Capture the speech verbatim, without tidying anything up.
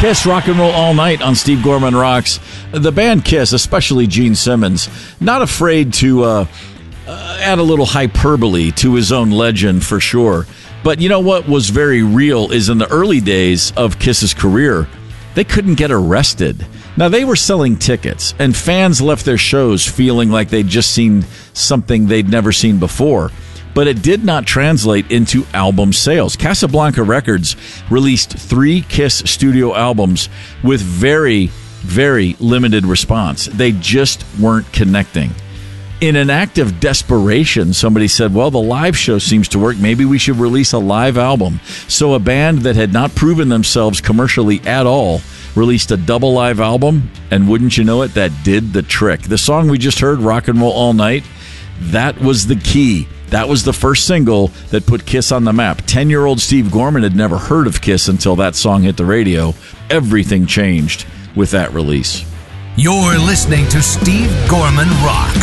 Kiss, Rock and Roll All Night on Steve Gorman Rocks. The band Kiss, especially Gene Simmons, not afraid to uh, uh, add a little hyperbole to his own legend for sure. But you know what was very real is in the early days of Kiss's career, they couldn't get arrested. Now, they were selling tickets, and fans left their shows feeling like they'd just seen something they'd never seen before. But it did not translate into album sales. Casablanca Records released three Kiss studio albums with very, very limited response. They just weren't connecting. In an act of desperation, somebody said, well, the live show seems to work. Maybe we should release a live album. So a band that had not proven themselves commercially at all released a double live album, and wouldn't you know it, that did the trick. The song we just heard, Rock and Roll All Night, that was the key. That was the first single that put Kiss on the map. Ten-year-old Steve Gorman had never heard of Kiss until that song hit the radio. Everything changed with that release. You're listening to Steve Gorman Rocks.